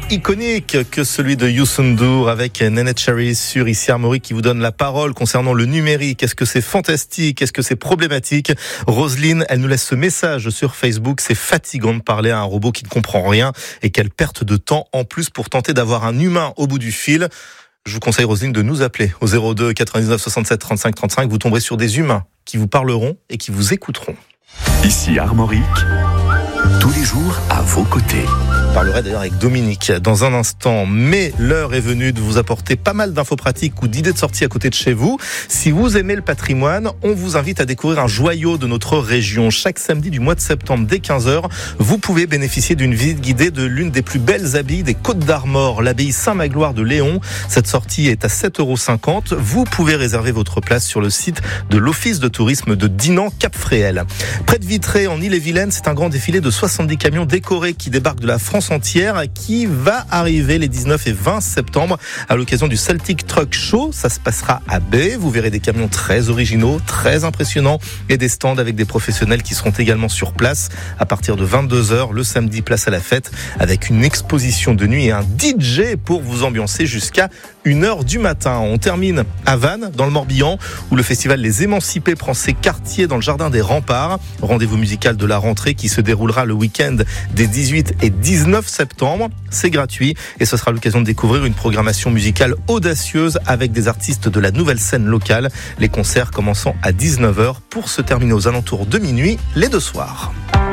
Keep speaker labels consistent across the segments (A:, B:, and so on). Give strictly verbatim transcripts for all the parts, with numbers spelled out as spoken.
A: iconique que celui de Youssou N'Dour avec Neneh Cherry sur Ici Armorique qui vous donne la parole concernant le numérique. Est-ce que c'est fantastique? Est-ce que c'est problématique? Roselyne, elle nous laisse ce message sur Facebook. C'est fatigant de parler à un robot qui ne comprend rien et quelle perte de temps en plus pour tenter d'avoir un humain au bout du fil. Je vous conseille, Roselyne, de nous appeler au zéro deux quatre-vingt-dix-neuf soixante-sept trente-cinq trente-cinq. Vous tomberez sur des humains qui vous parleront et qui vous écouteront.
B: Ici Armorique, tous les jours à vos côtés.
A: Je parlerai d'ailleurs avec Dominique dans un instant, mais l'heure est venue de vous apporter pas mal d'infos pratiques ou d'idées de sortie à côté de chez vous. Si vous aimez le patrimoine, on vous invite à découvrir un joyau de notre région. Chaque samedi du mois de septembre dès quinze heures, vous pouvez bénéficier d'une visite guidée de l'une des plus belles abbayes des Côtes d'Armor, l'abbaye Saint-Magloire de Léon. Cette sortie est à sept euros cinquante. Vous pouvez réserver votre place sur le site de l'Office de tourisme de Dinan-Cap-Fréhel. Près de Vitré, en Ille-et-Vilaine, c'est un grand défilé de soixante-dix camions décorés qui débarquent de la France entière, qui va arriver les dix-neuf et vingt septembre à l'occasion du Celtic Truck Show. Ça se passera à Bay. Vous verrez des camions très originaux, très impressionnants et des stands avec des professionnels qui seront également sur place à partir de vingt-deux heures le samedi, place à la fête, avec une exposition de nuit et un D J pour vous ambiancer jusqu'à une heure du matin. On termine à Vannes, dans le Morbihan, où le festival Les Émancipés prend ses quartiers dans le jardin des Remparts. Rendez-vous musical de la rentrée qui se déroulera le week-end des dix-huit et dix-neuf septembre. C'est gratuit et ce sera l'occasion de découvrir une programmation musicale audacieuse avec des artistes de la nouvelle scène locale. Les concerts commençant à dix-neuf heures pour se terminer aux alentours de minuit les deux soirs.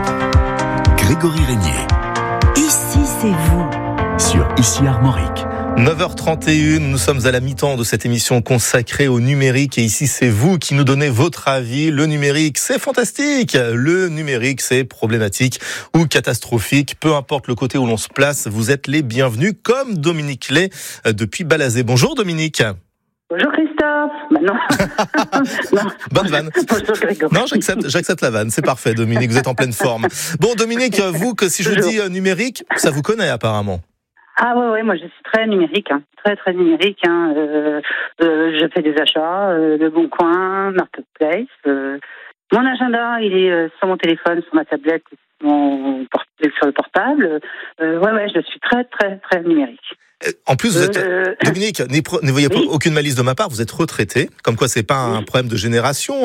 B: Grégory Régnier.
C: Ici, c'est vous.
B: Sur Ici Armorique.
A: neuf heures trente et une, nous sommes à la mi-temps de cette émission consacrée au numérique et ici c'est vous qui nous donnez votre avis. Le numérique c'est fantastique, le numérique c'est problématique ou catastrophique, peu importe le côté où l'on se place, vous êtes les bienvenus comme Dominique Lay depuis Balazé. Bonjour Dominique.
D: Bonjour Christophe. Bah non. non.
A: Bonne vanne.
D: Bonjour Grégory.
A: Non, j'accepte, j'accepte la vanne, c'est parfait Dominique, vous êtes en pleine forme. Bon Dominique, vous que si je
D: Bonjour.
A: dis euh, numérique, ça vous connaît apparemment.
D: Ah ouais, ouais, moi je suis très numérique, hein. très très numérique. Hein. Euh, euh, je fais des achats, euh, Le Bon Coin, Marketplace. Euh, mon agenda, il est euh, sur mon téléphone, sur ma tablette, mon port- sur le portable. Euh, ouais, ouais, je suis très très très numérique.
A: En plus, vous êtes,
D: Euh,
A: Dominique, ne voyez
D: oui.
A: aucune malice de ma part, vous êtes retraité, comme quoi c'est pas un problème de génération.